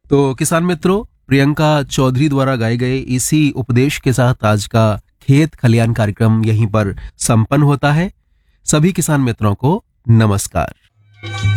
तो किसान मित्रों, प्रियंका चौधरी द्वारा गाए गए इसी उपदेश के साथ आज का खेत खलियान कार्यक्रम यहीं पर संपन्न होता है। सभी किसान मित्रों को नमस्कार।